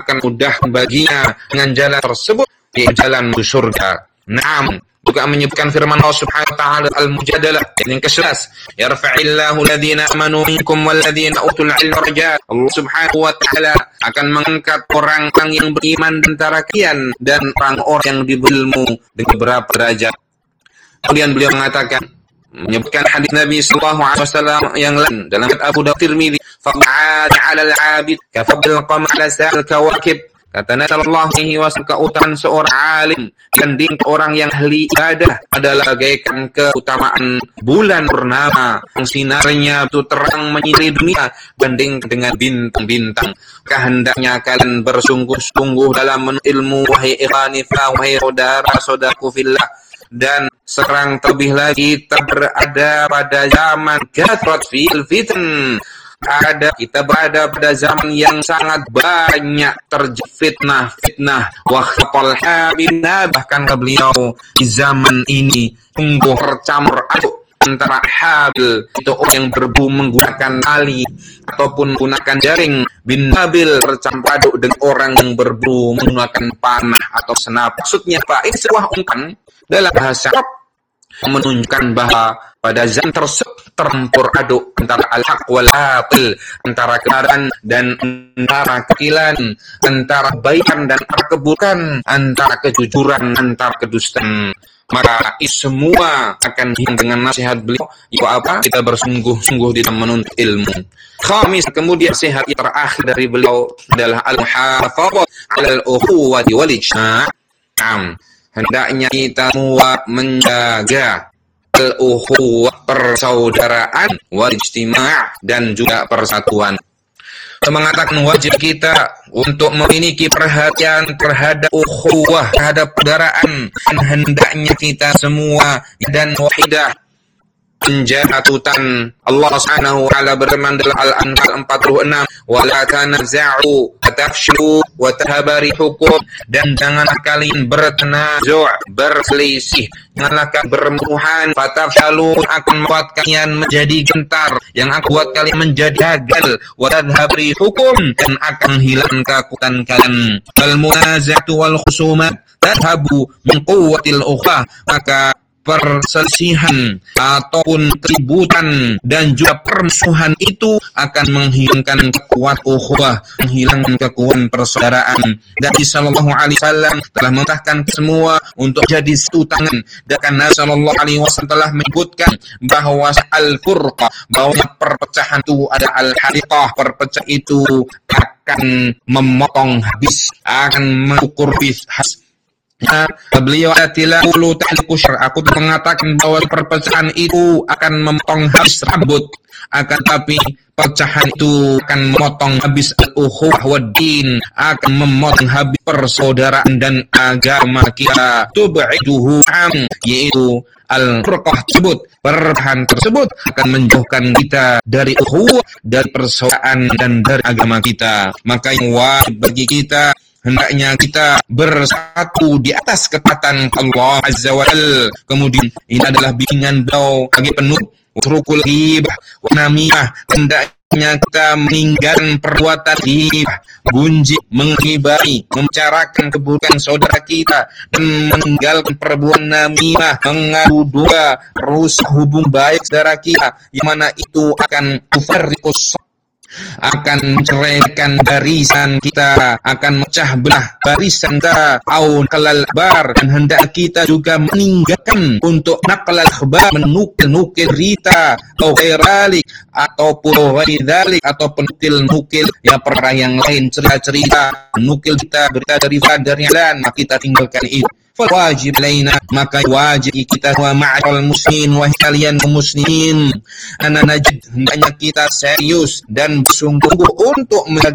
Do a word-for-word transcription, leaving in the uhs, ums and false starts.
akan mudah baginya dengan jalan tersebut, yaitu jalan menuju surga. Naam, juga menyebutkan firman Allah Subhanahu wa taala Al-Mujadalah yang ke-sebelas, yarfa'illahu alladhina amanu minkum walladhina utul 'ilma darajat. Allah Subhanahu wa taala akan mengangkat orang-orang yang beriman di antara kalian dan orang-orang yang diberi ilmu dengan beberapa derajat. Kemudian beliau mengatakan, menyebutkan hadis Nabi sallallahu alaihi wasallam yang lain dalam Abu Dawud Tirmidzi, fa'ad 'ala al-'abid ka fadl qamar 'ala sa'il kawakib. Kata Nabi sallallahu alaihi wasallam, keutamaan seorang alim dan din orang yang ahli ibadah adalah bagaikan keutamaan bulan purnama yang sinarnya itu terang menyinari dunia banding dengan bintang-bintang. Kehendaknya kalian bersungguh-sungguh dalam menuntut ilmu, wahai ikhwani fillah, wahai saudara-saudaraku fillah. Dan serang terlebih lagi kita berada pada zaman kathrat fil fitan. Ada kita berada pada zaman yang sangat banyak terjadi fitnah fitnah wahqal habibna, bahkan beliau di zaman ini sungguh tercampur aduk antara habil itu yang berbu menggunakan tali ataupun menggunakan jaring, bin nabil tercampur aduk dengan orang yang berbu menggunakan panah atau senap. Maksudnya Pak, ini sebuah ungkapan dalam bahasa Arab menunjukkan bahwa pada zaman tersebut tercampur aduk antara al-haq wal batil, antara kebenaran dan antara kekilan, antara kebaikan dan antara keburukan, antara kejujuran, antara kedustaan. Maka semua akan hilang dengan nasihat beliau, yaitu apa? Kita bersungguh-sungguh di dalam menuntut ilmu. Khamis, kemudian nasihat terakhir dari beliau adalah al-muhafadzah 'ala al-ukhuwati wal ijtima'. Hendaknya kita semua menjaga al-ukhuwah, persaudaraan, wal ijtima' dan juga persatuan. Mengatakan wajib kita untuk memiliki perhatian terhadap ukhuwah, terhadap persaudaraan, dan hendaknya kita semua dan wahidah menjaga aturan. Allah Subhanahu wa taala berfirman dalam Al-Anfal empat puluh enam, wala tanaza'u watafshu wa tahabari hukum, dan janganlah kalian bertanazu', berselisih, janganlah kalian bermusuhan, fatafshalu, akan membuat kalian menjadi gentar, yang akan buat kalian menjadi gagal, wa tadhabari hukum, dan akan hilang kekuatan kalian. Wal munazatu wal khusumat tadhabu min quwwatil ukhwah, maka perselisihan ataupun keributan dan juga permusuhan itu akan menghilangkan kekuatan ukhuwah, menghilangkan kekuatan persaudaraan. Nabi sallallahu alaihi wasallam telah memerintahkan semua untuk jadi satu tangan, dan Nabi sallallahu alaihi wasallam telah menyebutkan bahwa al-furqah, bahwa perpecahan itu ada al-hariqah, perpecahan itu akan memotong habis, akan mengukur habis. Ya, beliau atilah ulu ta'liqu syar. Aku mengatakan bahwa perpecahan itu akan memotong habis rambut, akan tapi perpecahan itu akan memotong habis al-ukhuwah wad din, akan memotong habis persaudaraan dan agama kita. Tub'iduhu am, yaitu al-furqah tersebut, perpecahan tersebut akan menjauhkan kita dari ukhuwah, dari persaudaraan dan dari agama kita. Maka yang wajib bagi kita, hendaknya kita bersatu di atas ketaatan Allah Azza wa Jalla. Kemudian ini adalah bimbingan beliau bagi penutup, utrukul ghibah wa namimah, hendaknya kita meninggalkan perbuatan ghibah, gunjing, menghibari, membicarakan keburukan saudara kita, dan meninggalkan perbuatan namimah, mengadu domba, rusak hubung baik saudara kita, yang mana itu akan tufarriqus, akan menceraikan barisan kita, akan mecah belah barisan kita, au kalal bar, dan hendak kita juga meninggalkan untuk naqlal akhbar, menukil-nukil berita, atau ghairalik, ataupun ghairalik, atau penukil-nukil ya perkara yang lain, cerita-cerita, nukil kita berita dari fadarnya dan maka kita tinggalkan itu. Wajib laina, maka wajib kita wa ma'al muslimin, wahai kalian muslimin, ana najid, hendaknya kita serius dan bersungguh-sungguh untuk menjaga